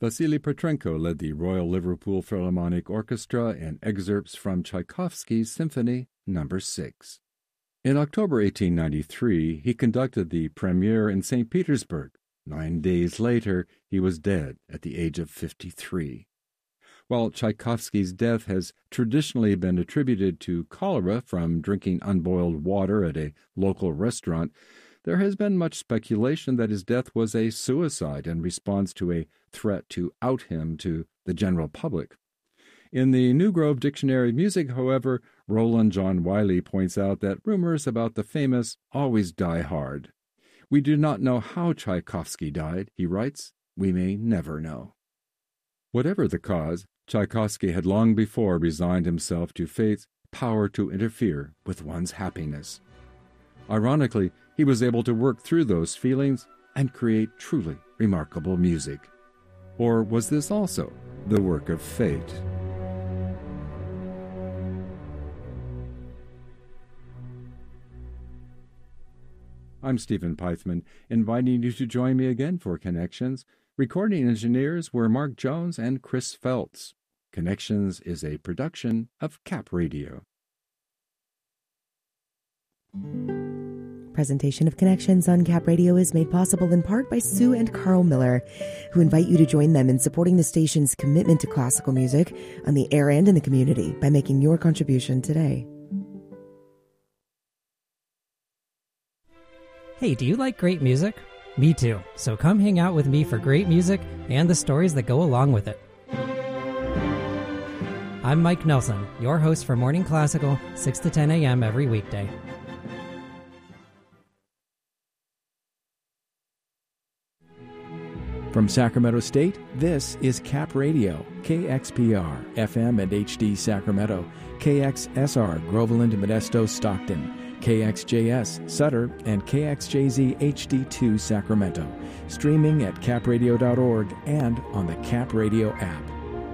Vasily Petrenko led the Royal Liverpool Philharmonic Orchestra in excerpts from Tchaikovsky's Symphony No. 6. In October 1893, he conducted the premiere in St. Petersburg. 9 days later, he was dead at the age of 53. While Tchaikovsky's death has traditionally been attributed to cholera from drinking unboiled water at a local restaurant, there has been much speculation that his death was a suicide in response to a threat to out him to the general public. In the New Grove Dictionary of Music, however, Roland John Wiley points out that rumors about the famous always die hard. We do not know how Tchaikovsky died, he writes. We may never know. Whatever the cause, Tchaikovsky had long before resigned himself to fate's power to interfere with one's happiness. Ironically, he was able to work through those feelings and create truly remarkable music. Or was this also the work of fate? I'm Stephen Pythman, inviting you to join me again for Connections. Recording engineers were Mark Jones and Chris Feltz. Connections is a production of Cap Radio. Presentation of Connections on Cap Radio is made possible in part by Sue and Carl Miller, who invite you to join them in supporting the station's commitment to classical music on the air and in the community by making your contribution today. Hey, do you like great music? Me too. So come hang out with me for great music and the stories that go along with it. I'm Mike Nelson, your host for Morning Classical, 6 to 10 a.m. every weekday. From Sacramento State, this is Cap Radio, KXPR, FM and HD Sacramento, KXSR, Groveland, Modesto, Stockton, KXJS, Sutter, and KXJZ HD2 Sacramento, streaming at capradio.org and on the Cap Radio app.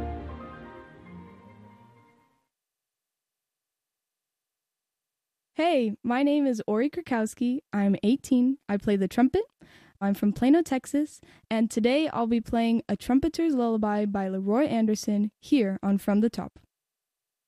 Hey, my name is Ori Krakowski. I'm 18. I play the trumpet. I'm from Plano, Texas, and today I'll be playing A Trumpeter's Lullaby by Leroy Anderson here on From the Top.